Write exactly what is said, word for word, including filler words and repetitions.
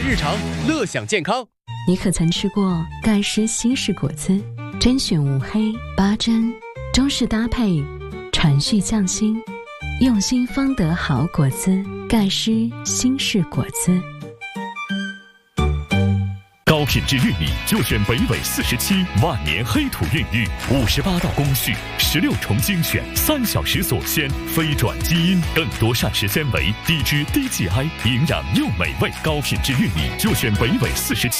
日常，乐享健康。 你可曾吃过盖诗西式果汁？甄选无黑八珍，中式搭配，传续匠心，用心方得好果汁。盖诗新式果汁。 高品质玉米就选北纬四十七万年黑土孕育，五十八道工序，十六重精选，三小时锁鲜，非转基因，更多膳食纤维，低脂低 G I， 营养又美味。高品质玉米就选北纬四十七。